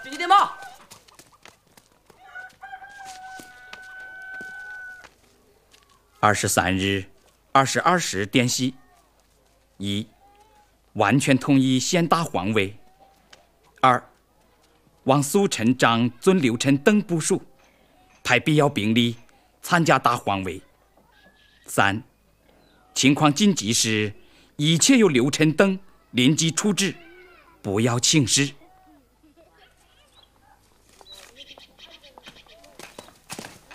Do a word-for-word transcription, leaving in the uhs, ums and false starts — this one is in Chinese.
紧急电报。 二十三日二十二时电息：一、完全同意先打皇位；二、望苏陈、张、尊、刘陈等部署，派必要兵力参加打皇位；三、情况紧急时，一切由刘陈等临机处置，不要请示。